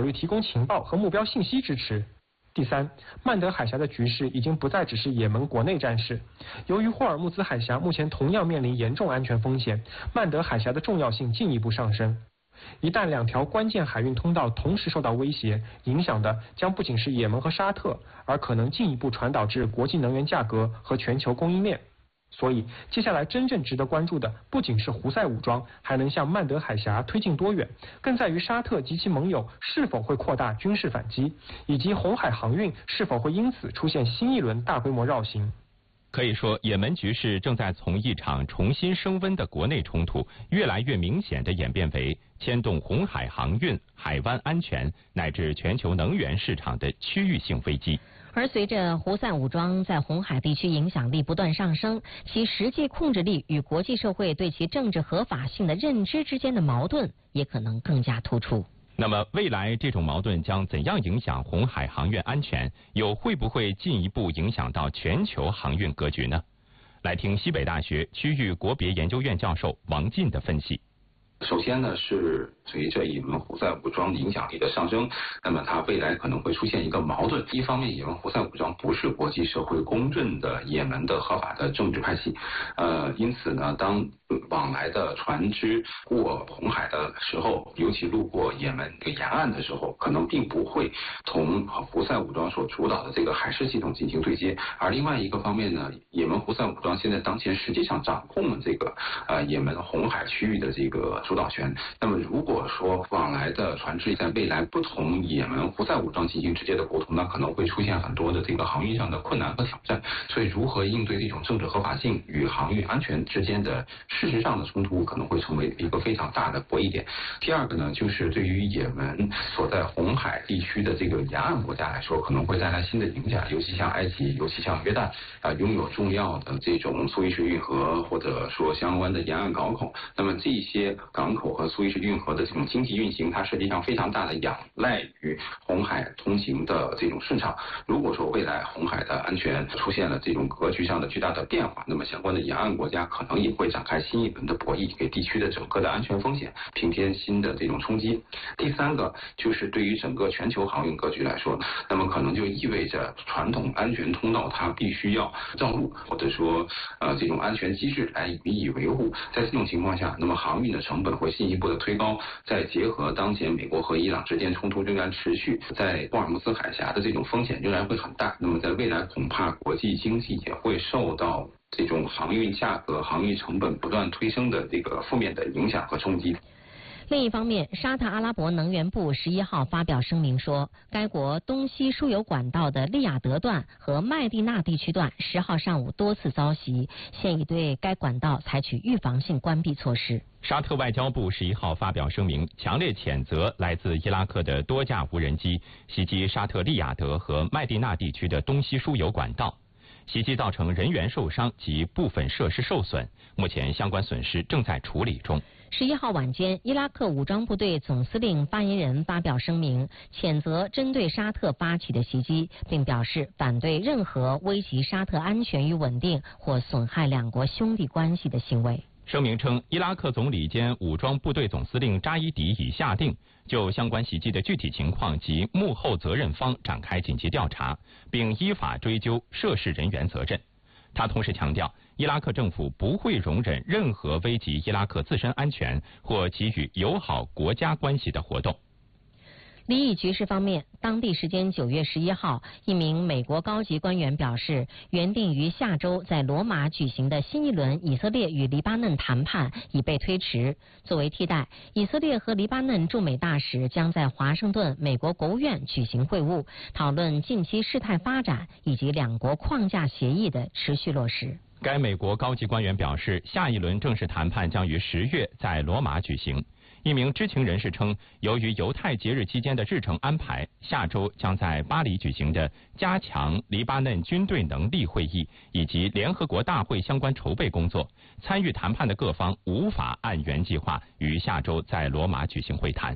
虑提供情报和目标信息支持。第三，曼德海峡的局势已经不再只是也门国内战事。由于霍尔木兹海峡目前同样面临严重安全风险，曼德海峡的重要性进一步上升。一旦两条关键海运通道同时受到威胁，影响的将不仅是也门和沙特，而可能进一步传导至国际能源价格和全球供应链。所以，接下来真正值得关注的不仅是胡塞武装还能向曼德海峡推进多远，更在于沙特及其盟友是否会扩大军事反击，以及红海航运是否会因此出现新一轮大规模绕行。 可以说，也门局势正在从一场重新升温的国内冲突，越来越明显地演变为牵动红海航运、海湾安全乃至全球能源市场的区域性危机。 而随着胡塞武装在红海地区影响力不断上升，其实际控制力与国际社会对其政治合法性的认知之间的矛盾也可能更加突出。 那么未来这种矛盾将怎样影响红海航运安全，又会不会进一步影响到全球航运格局呢？来听西北大学区域国别研究院教授王进的分析。 首先呢，是随着也门胡塞武装影响力的上升，那么它未来可能会出现一个矛盾。一方面，也门胡塞武装不是国际社会公认的也门的合法的政治派系，因此呢，当往来的船只过红海的时候，尤其路过也门沿岸的时候，可能并不会同胡塞武装所主导的这个海事系统进行对接。而另外一个方面呢，也门胡塞武装现在当前实际上掌控了这个也门红海区域的这个主导权。那么如果说往来的船只在未来不同也门胡塞武装进行直接的沟通，那可能会出现很多的这个航运上的困难和挑战。所以如何应对这种政治合法性与航运安全之间的事实上的冲突，可能会成为一个非常大的博弈点。第二个呢，就是对于也门所在红海地区的这个沿岸国家来说，可能会带来新的影响，尤其像埃及，尤其像约旦拥有重要的这种苏伊士运河或者说相关的沿岸港口。那么这些港口和苏伊士运河的这种经济运行，它实际上非常大的仰赖于红海通行的这种顺畅。如果说未来红海的安全出现了这种格局上的巨大的变化，那么相关的沿岸国家可能也会展开新一轮的博弈，给地区的整个的安全风险平添新的这种冲击。第三个就是对于整个全球航运格局来说，那么可能就意味着传统安全通道它必须要造路，或者说这种安全机制来予以维护。在这种情况下，那么航运的成本会进一步的推高，再结合当前美国和伊朗之间冲突仍然持续，在霍尔木兹海峡的这种风险仍然会很大。那么在未来恐怕国际经济也会受到这种航运价格、航运成本不断推升的这个负面的影响和冲击。 另一方面，沙特阿拉伯能源部11号发表声明说，该国东西输油管道的利雅得段和麦地那地区段10号上午多次遭袭，现已对该管道采取预防性关闭措施。 沙特外交部11号发表声明，强烈谴责来自伊拉克的多架无人机袭击沙特利雅得和麦地那地区的东西输油管道，袭击造成人员受伤及部分设施受损，目前相关损失正在处理中。 11号晚间，伊拉克武装部队总司令发言人发表声明，谴责针对沙特发起的袭击，并表示反对任何危及沙特安全与稳定或损害两国兄弟关系的行为。 声明称，伊拉克总理兼武装部队总司令扎伊迪已下令就相关袭击的具体情况及幕后责任方展开紧急调查，并依法追究涉事人员责任。他同时强调，伊拉克政府不会容忍任何危及伊拉克自身安全或给予友好国家关系的活动。 离异局势方面，当地时间9月11号，一名美国高级官员表示，原定于下周在罗马举行的新一轮以色列与黎巴嫩谈判已被推迟。作为替代，以色列和黎巴嫩驻美大使将在华盛顿美国国务院举行会晤，讨论近期事态发展以及两国框架协议的持续落实。 该美国高级官员表示，下一轮正式谈判将于10月在罗马举行。一名知情人士称，由于犹太节日期间的日程安排，下周将在巴黎举行的加强黎巴嫩军队能力会议以及联合国大会相关筹备工作，参与谈判的各方无法按原计划于下周在罗马举行会谈。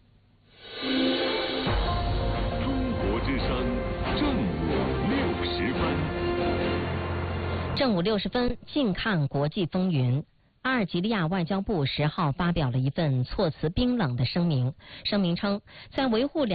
中国之声正午60分。 正午60分，近看国际风云。阿尔及利亚外交部10号发表了一份措辞冰冷的声明，声明称，在维护